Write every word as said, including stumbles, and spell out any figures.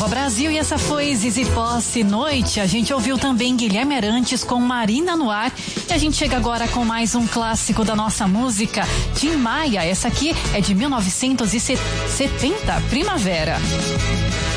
Brasil, e essa foi Zizi Posse, Noite. A gente ouviu também Guilherme Arantes com Marina no Ar. E a gente chega agora com mais um clássico da nossa música, Tim Maia. Essa aqui é de mil novecentos e setenta, Primavera.